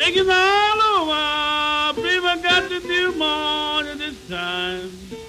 Taking all over, people got to do more than this time.